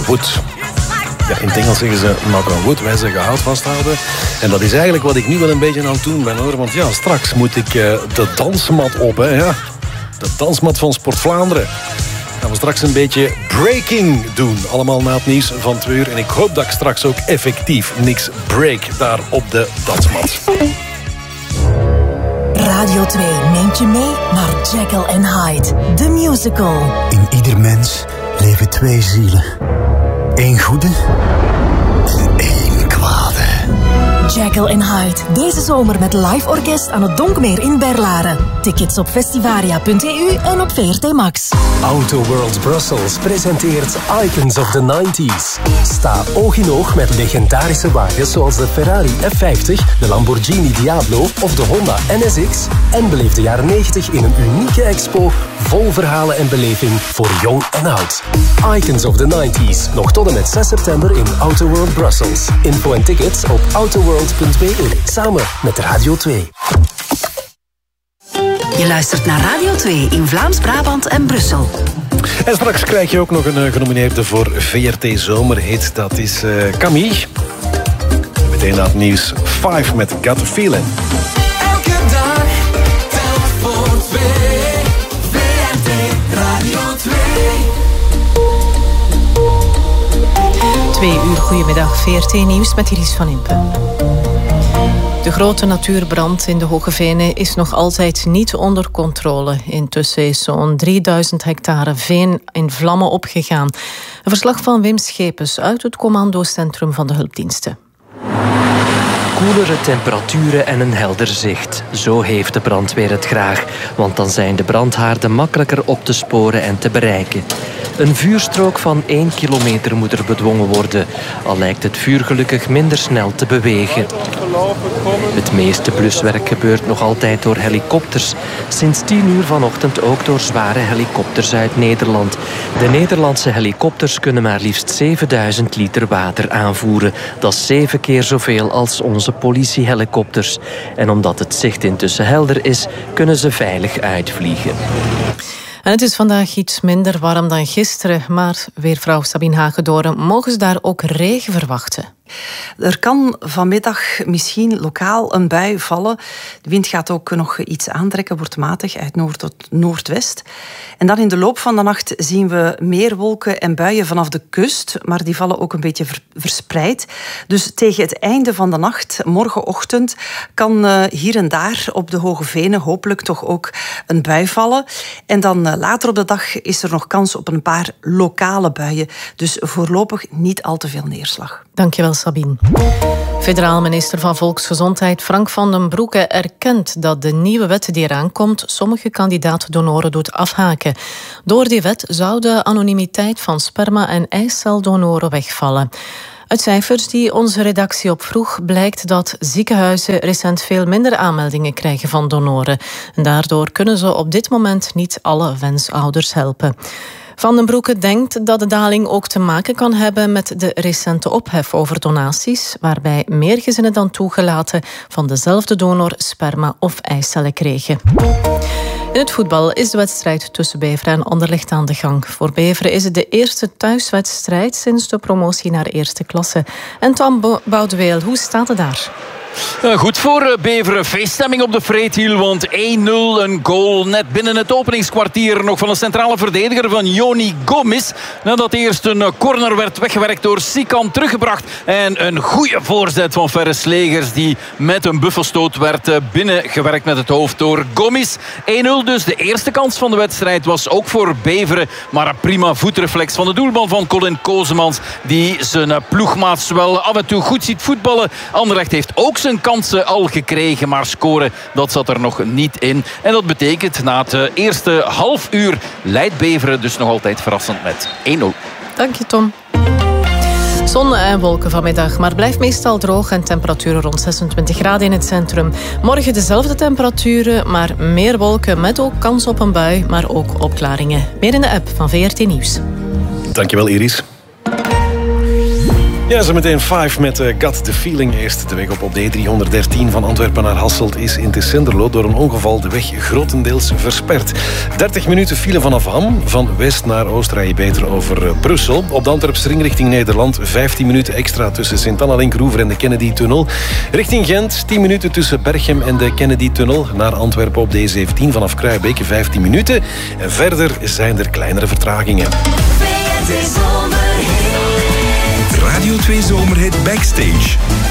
wood. Ja, in het Engels zeggen ze knock on wood, wij zeggen hout vasthouden. En dat is eigenlijk wat ik nu wel een beetje aan het doen ben, hoor. Want ja, straks moet ik de dansmat op, hè. Ja. De dansmat van Sport Vlaanderen. Gaan we straks een beetje breaking doen. Allemaal na het nieuws van 2 uur. En ik hoop dat ik straks ook effectief niks break daar op de dansmat. Radio 2 neemt je mee naar Jekyll and Hyde, the musical. In ieder mens leven 2 zielen. 1 goede en 1 kwade. Jekyll and Hyde, deze zomer met live orkest aan het Donkmeer in Berlaren. Tickets op festivaria.eu en op VRT Max. Auto World Brussels presenteert Icons of the 90s. Sta oog in oog met legendarische wagens zoals de Ferrari F50, de Lamborghini Diablo of de Honda NSX en beleef de jaren 90 in een unieke expo vol verhalen en beleving voor jong en oud. Icons of the 90s, nog tot en met 6 september in Auto World Brussels. Info en tickets op autoworld.be, samen met Radio 2. Je luistert naar Radio 2 in Vlaams-Brabant en Brussel. En straks krijg je ook nog een genomineerde voor VRT Zomerhit. Dat is Camille. Meteen na het nieuws 5 met Got a Feeling. Elke dag telt voor 2. VRT Radio 2. 2 uur, goedemiddag. VRT Nieuws met Iris van Impen. De grote natuurbrand in de Hoge Venen is nog altijd niet onder controle. Intussen is zo'n 3000 hectare veen in vlammen opgegaan. Een verslag van Wim Schepens uit het commandocentrum van de hulpdiensten. Koelere temperaturen en een helder zicht. Zo heeft de brandweer het graag. Want dan zijn de brandhaarden makkelijker op te sporen en te bereiken. Een vuurstrook van 1 kilometer moet er bedwongen worden. Al lijkt het vuur gelukkig minder snel te bewegen. Het meeste bluswerk gebeurt nog altijd door helikopters. Sinds 10 uur vanochtend ook door zware helikopters uit Nederland. De Nederlandse helikopters kunnen maar liefst 7000 liter water aanvoeren. Dat is 7 keer zoveel als onze politiehelikopters. En omdat het zicht intussen helder is, kunnen ze veilig uitvliegen. En het is vandaag iets minder warm dan gisteren, maar weervrouw Sabine Hagedoren, mogen ze daar ook regen verwachten? Er kan vanmiddag misschien lokaal een bui vallen. De wind gaat ook nog iets aantrekken, wordt matig uit noord tot noordwest. En dan in de loop van de nacht zien we meer wolken en buien vanaf de kust, maar die vallen ook een beetje verspreid. Dus tegen het einde van de nacht, morgenochtend, kan hier en daar op de Hoge Venen hopelijk toch ook een bui vallen. En dan later op de dag is er nog kans op een paar lokale buien. Dus voorlopig niet al te veel neerslag. Dankjewel, Sabine. Federaal minister van Volksgezondheid Frank van den Broeke erkent dat de nieuwe wet die eraan komt sommige kandidaat-donoren doet afhaken. Door die wet zou de anonimiteit van sperma- en eiceldonoren wegvallen. Uit cijfers die onze redactie opvroeg blijkt dat ziekenhuizen recent veel minder aanmeldingen krijgen van donoren. En daardoor kunnen ze op dit moment niet alle wensouders helpen. Van den Broeke denkt dat de daling ook te maken kan hebben met de recente ophef over donaties, waarbij meer gezinnen dan toegelaten van dezelfde donor sperma of eicellen kregen. In het voetbal is de wedstrijd tussen Beveren en Anderlecht aan de gang. Voor Beveren is het de eerste thuiswedstrijd sinds de promotie naar eerste klasse. En Tom Boudeweel, hoe staat het daar? Goed voor Beveren. Feeststemming op de Vreethiel, want 1-0, een goal net binnen het openingskwartier nog van een centrale verdediger van Joni Gomis. Nadat eerst een corner werd weggewerkt door Sikan, teruggebracht. En een goede voorzet van Ferre Slegers die met een buffelstoot werd binnengewerkt met het hoofd door Gomis. 1-0 dus. De eerste kans van de wedstrijd was ook voor Beveren. Maar een prima voetreflex van de doelman van Colin Kozemans, die zijn ploegmaats wel af en toe goed ziet voetballen. Anderlecht heeft ook zijn kansen al gekregen, maar scoren, dat zat er nog niet in. En dat betekent, na het eerste half uur leidt Beveren dus nog altijd verrassend met 1-0. Dank je, Tom. Zon en wolken vanmiddag, maar blijft meestal droog en temperaturen rond 26 graden in het centrum. Morgen dezelfde temperaturen, maar meer wolken met ook kans op een bui, maar ook opklaringen. Meer in de app van VRT Nieuws. Dankjewel, Iris. Ja, zometeen 5 met Got the Feeling. Eerst de weg op de E313 van Antwerpen naar Hasselt is in Tessenderlo door een ongeval de weg grotendeels versperd. 30 minuten file vanaf Ham. Van west naar oost rij je beter over Brussel. Op de Antwerpse ring richting Nederland 15 minuten extra tussen Sint-Anna-Linkroever en de Kennedy-tunnel. Richting Gent 10 minuten tussen Berchem en de Kennedy-tunnel. Naar Antwerpen op de E17 vanaf Kruijbeke 15 minuten. En verder zijn er kleinere vertragingen. Radio 2 Zomerhit Backstage.